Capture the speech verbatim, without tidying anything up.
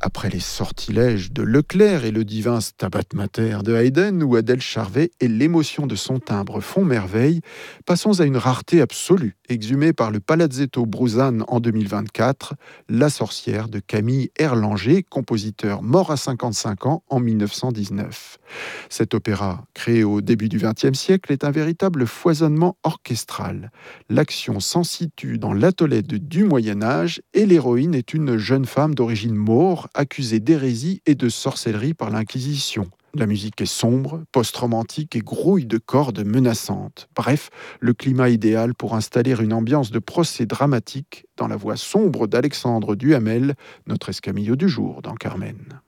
Après les sortilèges de Leclerc et le divin Stabat Mater de Haydn ou Adèle Charvet et l'émotion de son timbre font merveille, passons à une rareté absolue, exhumée par le Palazzetto Bruzane en deux mille vingt-quatre, La sorcière de Camille Erlanger, compositeur mort à cinquante-cinq ans en mille neuf cent dix-neuf. Cet opéra, créé au début du vingtième siècle, est un véritable foisonnement orchestral. L'action s'en situe dans l'Atolède du Moyen-Âge et l'héroïne est une jeune femme d'origine maure accusée d'hérésie et de sorcellerie par l'Inquisition. La musique est sombre, post-romantique et grouille de cordes menaçantes. Bref, le climat idéal pour installer une ambiance de procès dramatique dans la voix sombre d'Alexandre Duhamel, notre escamillo du jour dans Carmen.